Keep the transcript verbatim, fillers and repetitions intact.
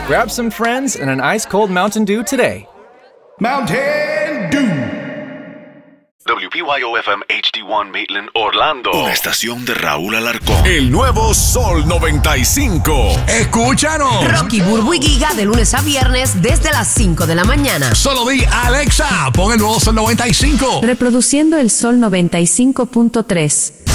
Grab some friends and an ice-cold Mountain Dew today. Mountain Dew. W P Y O F M H D uno Maitland, Orlando. Una estación de Raúl Alarcón. El nuevo Sol noventa y cinco. Escúchanos. Rocky, Burbu y Giga de lunes a viernes desde las cinco de la mañana. Solo di Alexa, pon el nuevo Sol noventa y cinco. Reproduciendo el Sol noventa y cinco punto tres.